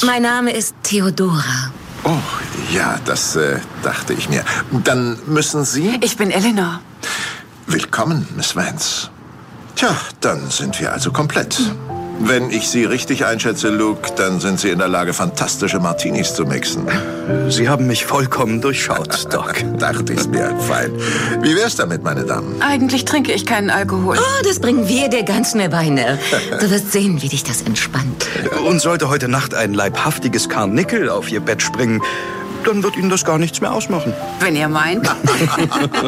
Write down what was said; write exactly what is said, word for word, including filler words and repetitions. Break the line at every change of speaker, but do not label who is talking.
Mein Name ist Theodora.
Oh, ja, das äh, dachte ich mir. Dann müssen Sie...
Ich bin Eleanor.
Willkommen, Miss Vance. Tja, dann sind wir also komplett. Wenn ich Sie richtig einschätze, Luke, dann sind Sie in der Lage, fantastische Martinis zu mixen.
Sie haben mich vollkommen durchschaut, Doc.
Dachte ich's mir. Fein. Wie wär's damit, meine Damen?
Eigentlich trinke ich keinen Alkohol.
Oh, das bringen wir dir ganz schnell bei, Nell. Du wirst sehen, wie dich das entspannt.
Und sollte heute Nacht ein leibhaftiges Karnickel auf Ihr Bett springen, dann wird Ihnen das gar nichts mehr ausmachen.
Wenn ihr meint.